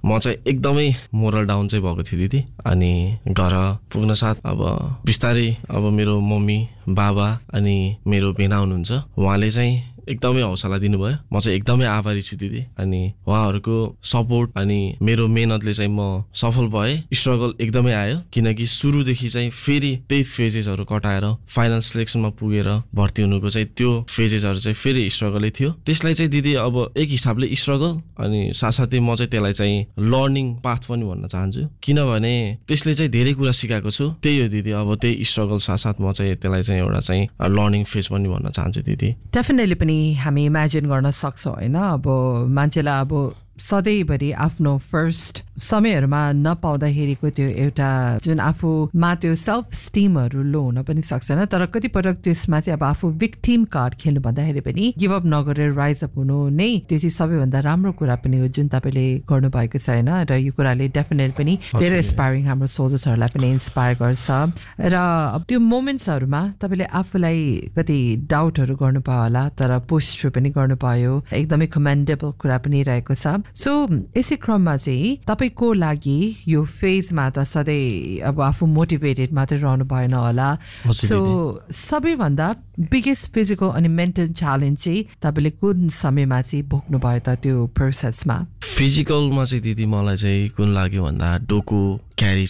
म चाहिँ एकदमै मोरल डाउन चाहिँ भएको थियो दिदी। अनि घर पुग्न साथ अब बिस्तारै अब मेरो मम्मी बाबा अनि मेरो भेना हुनुहुन्छ, उहाँले चाहिँ एकदमै हौसला दिनुभयो। म चाहिँ एकदमै आभारी छु दिदी। अनि उहाँहरूको सपोर्ट अनि मेरो मेहनतले चाहिँ म सफल भएँ। स्ट्रगल एकदमै आयो किनकि सुरुदेखि चाहिँ फेरि त्यही फेजेसहरू कटाएर फाइनल सिलेक्सनमा पुगेर भर्ती हुनुको चाहिँ त्यो फेजेसहरू चाहिँ फेरि स्ट्रगलै थियो। त्यसलाई चाहिँ दिदी अब एक हिसाबले स्ट्रगल अनि साथसाथै म चाहिँ त्यसलाई चाहिँ लर्निङ पाथ पनि भन्न चाहन्छु, किनभने त्यसले चाहिँ धेरै कुरा सिकाएको छु। त्यही हो दिदी, अब त्यही स्ट्रगल साथसाथ म चाहिँ त्यसलाई चाहिँ एउटा चाहिँ लर्निङ फेज पनि भन्न चाहन्छु दिदी। डेफिनेटली पनि हामी इमेजिन गर्न सक्छौँ होइन। अब मान्छेलाई अब सधैँभरि आफ्नो फर्स्ट समयहरूमा नपाउँदाखेरिको त्यो एउटा जुन आफूमा त्यो सेल्फ स्टिमहरू लो हुन पनि सक्दैन, तर कतिपटक त्यसमा चाहिँ अब आफू विक्टिम कार्ड खेल्नु भन्दाखेरि पनि गिभ अप नगरेर राइज अप हुनु नै त्यो चाहिँ सबैभन्दा राम्रो कुरा पनि हो जुन तपाईँले गर्नुभएको छ होइन। र यो कुराले डेफिनेटली पनि धेरै इन्सपायरिङ हाम्रो सोल्जर्सहरूलाई पनि इन्सपायर गर्छ। र अब त्यो मोमेन्ट्सहरूमा तपाईँले आफूलाई कति डाउटहरू गर्नुभयो होला, तर पुस थ्रु पनि गर्नुभयो, एकदमै कमेन्डेबल कुरा पनि रहेको छ। सो यसै क्रममा चाहिँ तपाईँको लागि यो फेजमा त सधैँ अब आफू मोटिभेटेड मात्रै रहनु भएन होला। सो सबैभन्दा बिगेस्ट फिजिकल अनि मेन्टल च्यालेन्ज चाहिँ तपाईँले कुन समयमा चाहिँ भोग्नु भयो त त्यो प्रोसेसमा? फिजिकलमा चाहिँ दिदी मलाई चाहिँ कुन लाग्यो भन्दा डोको क्यारी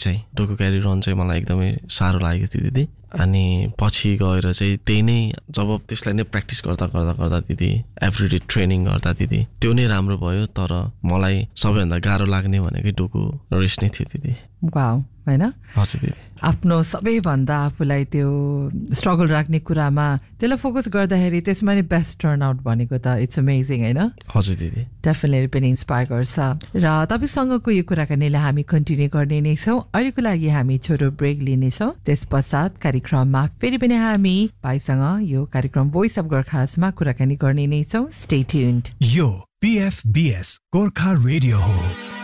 रन चाहिँ मलाई एकदमै साह्रो लागेको थियो दिदी। अनि पछि गएर चाहिँ त्यही नै जब त्यसलाई नै प्र्याक्टिस गर्दा दिदी एभ्रिडे ट्रेनिङ गर्दा दिदी त्यो नै राम्रो भयो। तर मलाई सबैभन्दा गाह्रो लाग्ने भनेकै डोको रेस नै थियो दिदी। वाउ, होइन? हजुर दिदी। आफ्नो सबैभन्दा आफूलाई त्यो स्ट्रगल राख्ने कुरामा त्यसलाई फोकस गर्दाखेरि त्यसमा नै बेस्ट टर्न आउट भनेको त इट्स अमेजिङ होइन? हजुर दिदी। डेफिनेटली पनि इन्सपायर गर्छ। र तपाईँसँगको यो कुराकानीलाई हामी कन्टिन्यू गर्ने नै छौँ। अहिलेको लागि हामी छोटो ब्रेक लिनेछौँ। त्यस पश्चात कार्यक्रममा फेरि पनि हामी भाइसँग यो कार्यक्रम भोइस अफ गोर्खासमा कुराकानी गर्ने नै छौँ। Stay tuned. यो PFBS गोर्खा रेडियो हो।